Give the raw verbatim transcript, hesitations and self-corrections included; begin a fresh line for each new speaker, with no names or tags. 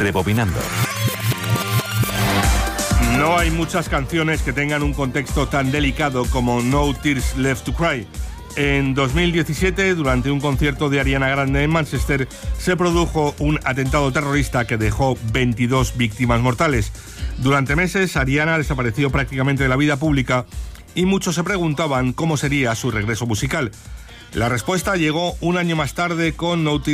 Rebobinando.
No hay muchas canciones que tengan un contexto tan delicado como No Tears Left to Cry. En dos mil diecisiete, durante un concierto de Ariana Grande en Manchester, se produjo un atentado terrorista que dejó veintidós víctimas mortales. Durante meses, Ariana desapareció prácticamente de la vida pública y muchos se preguntaban cómo sería su regreso musical. La respuesta llegó un año más tarde con No Tears